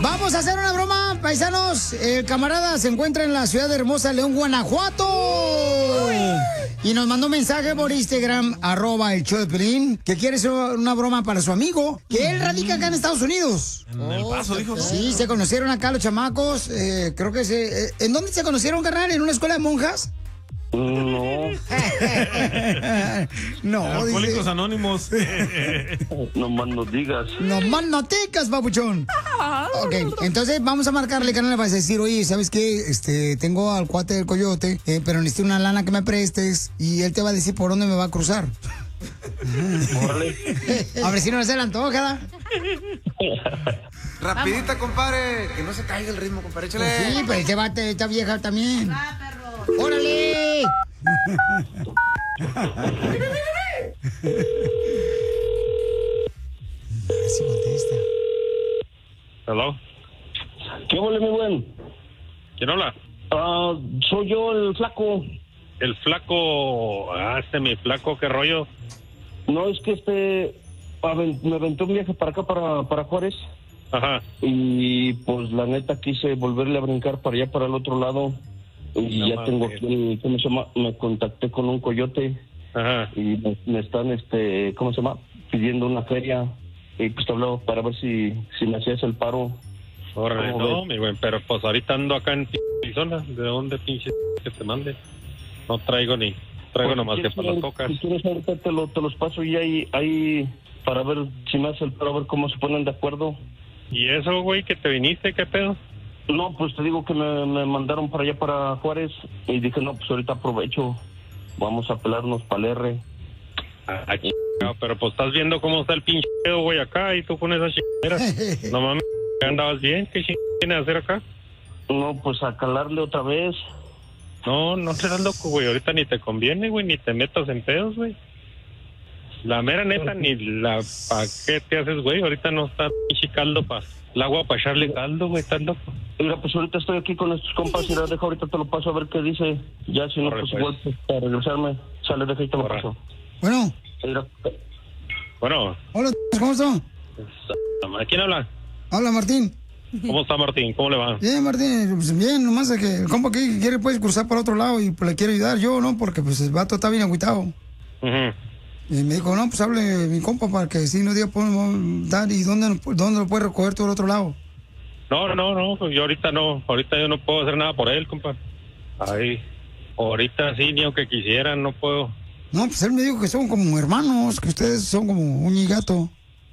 Vamos a hacer una broma, paisanos. El camarada se encuentra en la ciudad de hermosa León, Guanajuato. Y nos mandó un mensaje por Instagram, @el-show-de-Piolín, que quiere hacer una broma para su amigo, que él radica acá en Estados Unidos. En El Paso, dijo, ¿no? Sí, se conocieron acá los chamacos. Creo que ¿en dónde se conocieron, carnal? ¿En una escuela de monjas? No. No, Alcohólicos dice. Anónimos. No más no digas. No más noticas, babuchón. Ok, entonces vamos a marcarle, carnal, le vas a decir, oye, ¿sabes qué? Tengo al cuate del coyote, pero necesito una lana que me prestes, y él te va a decir por dónde me va a cruzar. Órale. A ver si no se le antoja. Rapidita, compadre. Que no se caiga el ritmo, compadre. Échale. Sí, pero este bate, esta vieja también. ¡Órale! A ver si contesta. Hello. ¿Qué huele, mi buen? ¿Quién habla? Soy yo, el flaco. El flaco. Mi flaco, ¿qué rollo? No, es que me aventé un viaje para acá, para Juárez. Ajá. Y pues la neta quise volverle a brincar para allá, para el otro lado. Y No ya mames. tengo aquí, ¿cómo se llama? Me contacté con un coyote. Ajá. Y me están, ¿cómo se llama? Pidiendo una feria. Y pues te hablaba para ver si me hacías el paro. Órale, ¿Cómo no, ves? mi buen, pero pues ahorita ando acá en Arizona. ¿De dónde pinche que te mande? No traigo Pues, nomás si que quieres, para las tocas. Si quieres ahorita te los paso y ahí para ver si me hace el paro, a ver cómo se ponen de acuerdo. ¿Y eso, güey, que te viniste? ¿Qué pedo? No, pues te digo que me mandaron para allá, para Juárez, y dije, no, pues ahorita aprovecho, vamos a pelarnos para el R. Pero pues estás viendo cómo está el pinche pedo, güey, acá, y tú con esas chingaderas. No mames, ¿andabas bien? ¿Qué chingaderas tienes a hacer acá? No, pues a calarle otra vez. No serás loco, güey, ahorita ni te conviene, güey, ni te metas en pedos, güey. La mera neta, ni la... ¿Pa' qué te haces, güey? Ahorita no está pinche caldo el agua para echarle caldo, güey, estás loco. Mira, pues ahorita estoy aquí con estos compas y la dejo, ahorita te lo paso a ver qué dice. Ya si no, Corre, pues pues. igual pues, para regresarme, sale, deja y te lo Corre. paso. Bueno, Mira, Bueno, hola, ¿cómo están? ¿a quién habla? Habla Martín. ¿Cómo está Martín? ¿Cómo le va? Bien, Martín, pues bien, nomás es que el compa aquí quiere pues cruzar para otro lado y pues le quiero ayudar yo, ¿no? Porque pues el vato está bien agüitado. Ujú. Y me dijo, no, pues hable mi compa para que si no diga podemos dar y dónde lo puede recoger todo el otro lado. No, pues yo ahorita yo no puedo hacer nada por él, compa. Ay, ahorita sí, ni aunque quisieran, no puedo. No, pues él me dijo que son como hermanos, que ustedes son como un y gato.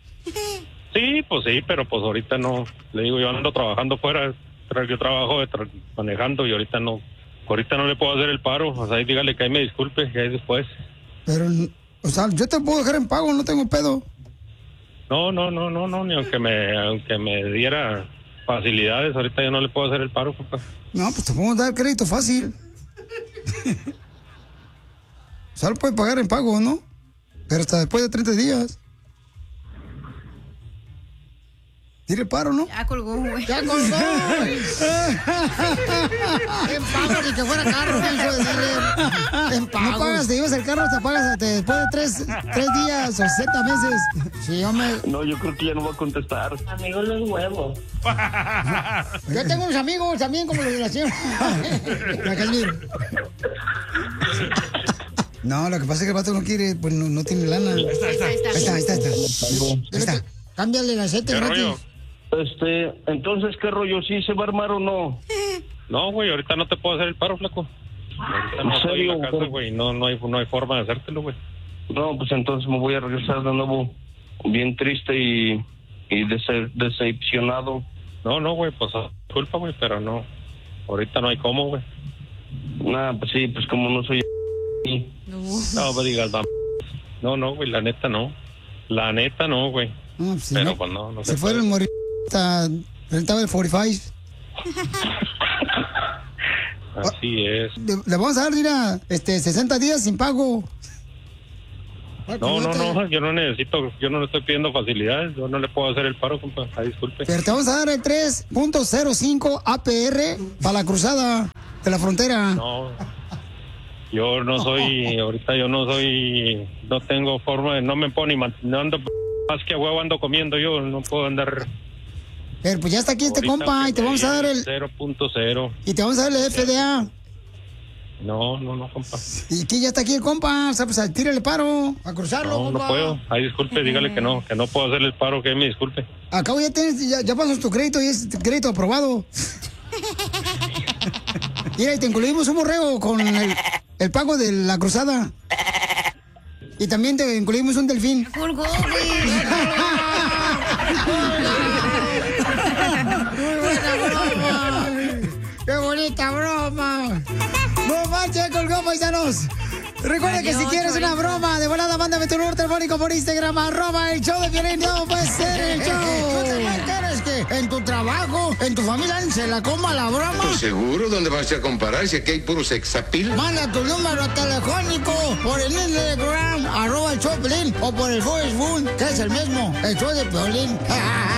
Sí, pero pues ahorita no. Le digo, yo ando trabajando fuera, yo trabajo manejando y ahorita no le puedo hacer el paro. O sea, ahí dígale que ahí me disculpe, que ahí después. Pero, o sea, yo te puedo dejar en pago, no tengo pedo. No, ni aunque me diera facilidades, ahorita yo no le puedo hacer el paro, compa. No, pues te podemos dar crédito fácil. O sea, lo puedes pagar en pago, ¿no? Pero hasta después de 30 días. Tire el paro, ¿no? Ya colgó, güey. ¡Ya colgó! En pago, ni que fuera carro, hijo de dealer. En pago. No pagas, te llevas el carro, te pagas hasta después de 3 días o 60 meses. Sí, hombre. no, yo creo que ya no va a contestar. Amigos los huevos. Yo tengo unos amigos también como los de la señora. La Casimiro. No, lo que pasa es que el vato no quiere, pues no tiene lana. Ahí está. Cámbiale el aceite ¿Qué gratis. rollo? Entonces, ¿qué rollo? ¿Sí se va a armar o no? No, güey, ahorita no te puedo hacer el paro, flaco. Ahorita no ¿En estoy en la serio? casa, güey, no hay forma de hacértelo, güey. No, pues entonces me voy a regresar de nuevo bien triste y decepcionado. No, güey, pues disculpa, güey, pero no. Ahorita no hay cómo, güey. Nah, pues sí, pues como no soy... No, me digas, no, güey, la neta no. La neta no, güey. No, pues, Pero no, pues no se se fueron puede. morir. Rentaba el 45. Así es. Le vamos a dar, mira, 60 días sin pago. No, yo no le estoy pidiendo facilidades, yo no le puedo hacer el paro, compa. Ay, disculpe. Pero te vamos a dar el 3.05 APR para la cruzada de la frontera. No, yo no soy, ahorita yo no tengo forma de, no me puedo ni no ando más que a huevo ando comiendo yo, no puedo andar Pero pues ya está aquí este Ahorita compa que y te vamos a dar el... 0.0. Y te vamos a dar el FDA. No, compa. Y que ya está aquí el compa, o sea, pues tírale paro, a cruzarlo, No, compa. no puedo. Ay, disculpe, dígale que no puedo hacerle el paro, que me disculpe. Acabo ya pasas tu crédito y es crédito aprobado. Mira, y te incluimos un borrego con el pago de la cruzada. Y también te incluimos un delfín. Colgó, ¡Qué bonita broma! ¡No manches, colgó, paisanos! Recuerda que si quieres una broma, de volada, mándame tu número telefónico por Instagram, @el show de Piolín. No puede ser el show. ¿Tú también quieres que en tu trabajo, en tu familia, se la coma la broma? Pues seguro, ¿dónde vas a comparar si aquí hay puro sexapil? Manda tu número telefónico por el Instagram, @el show de Piolín, o por el Facebook, que es el mismo, el show de Piolín.